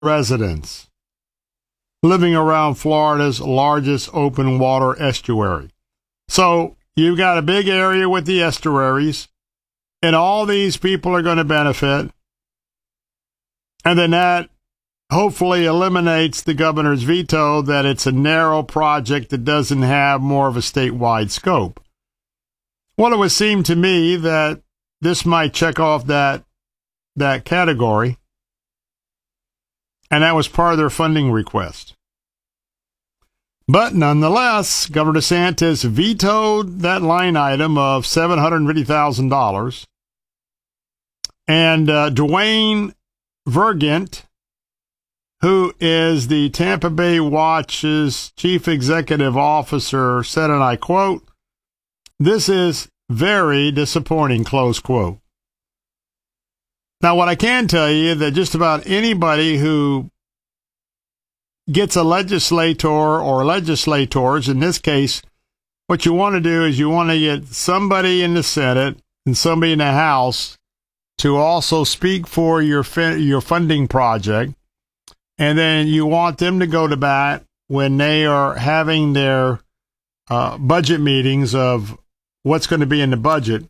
residents living around Florida's largest open water estuary. So you've got a big area with the estuaries, and all these people are going to benefit. And then that hopefully eliminates the governor's veto that it's a narrow project that doesn't have more of a statewide scope. Well, it would seem to me that this might check off that category, and that was part of their funding request. But nonetheless, Governor DeSantis vetoed that line item of $750,000, and Dwayne Vergent, who is the Tampa Bay Watch's chief executive officer, said, and I quote, "This is very disappointing," close quote. Now, what I can tell you that just about anybody who gets a legislator or legislators, in this case, what you want to do is you want to get somebody in the Senate and somebody in the House to also speak for your funding project, and then you want them to go to bat when they are having their budget meetings of what's going to be in the budget.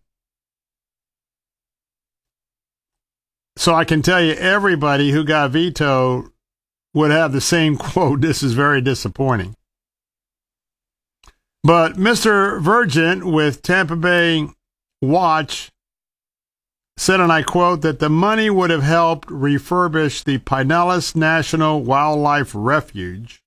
So I can tell you everybody who got vetoed would have the same quote, "This is very disappointing." But Mr. Vergent with Tampa Bay Watch said, and I quote, that the money would have helped refurbish the Pinellas National Wildlife Refuge.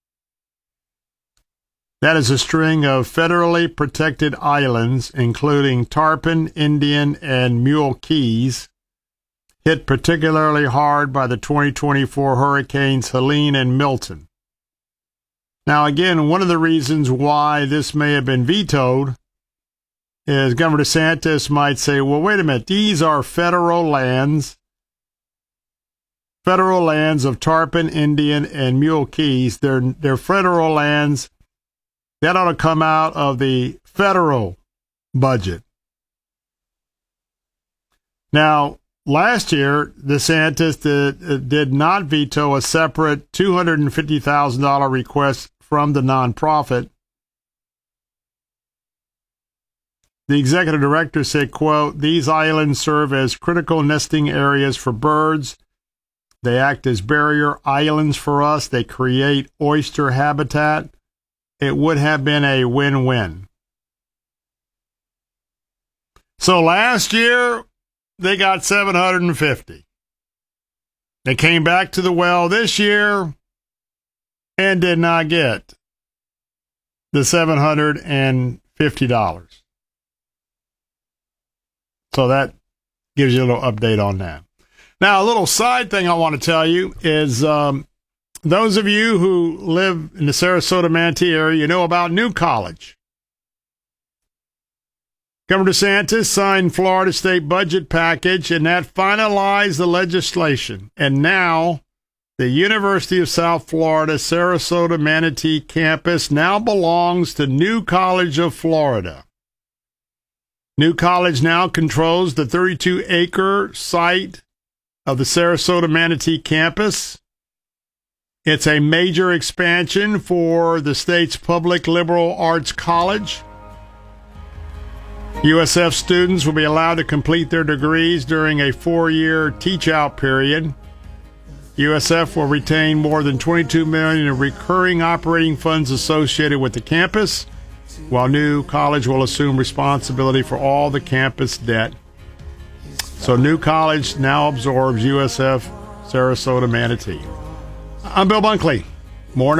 That is a string of federally protected islands, including Tarpon, Indian, and Mule Keys, hit particularly hard by the 2024 hurricanes Helene and Milton. Now, again, one of the reasons why this may have been vetoed is Governor DeSantis might say, well, wait a minute, these are federal lands of Tarpon, Indian, and Mule Keys. They're federal lands. That ought to come out of the federal budget. Now, last year, DeSantis did not veto a separate $250,000 request from the nonprofit. The executive director said, quote, "These islands serve as critical nesting areas for birds. They act as barrier islands for us. They create oyster habitat. It would have been a win-win." So last year, they got $750. They came back to the well this year and did not get the $750. So that gives you a little update on that. Now, a little side thing I want to tell you is those of you who live in the Sarasota-Manatee area, you know about New College. Governor DeSantis signed Florida state budget package, and that finalized the legislation. And now the University of South Florida Sarasota-Manatee campus now belongs to New College of Florida. New College now controls the 32-acre site of the Sarasota-Manatee campus. It's a major expansion for the state's public liberal arts college. USF students will be allowed to complete their degrees during a 4-year teach-out period. USF will retain more than $22 million in recurring operating funds associated with the campus, while New College will assume responsibility for all the campus debt. So New College now absorbs USF Sarasota-Manatee. I'm Bill Bunkley. More.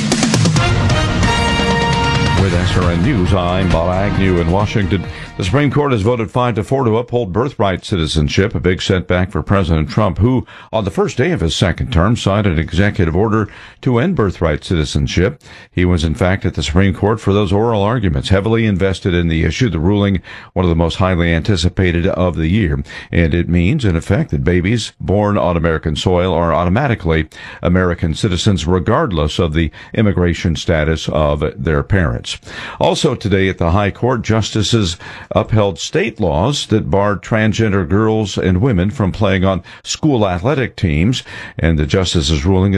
With SRN News, I'm Bob Agnew in Washington. The Supreme Court has voted 5-4 to uphold birthright citizenship, a big setback for President Trump, who, on the first day of his second term, signed an executive order to end birthright citizenship. He was, in fact, at the Supreme Court for those oral arguments, heavily invested in the issue, the ruling, one of the most highly anticipated of the year. And it means, in effect, that babies born on American soil are automatically American citizens, regardless of the immigration status of their parents. Also today at the High Court, Justices upheld state laws that barred transgender girls and women from playing on school athletic teams, and the justice's ruling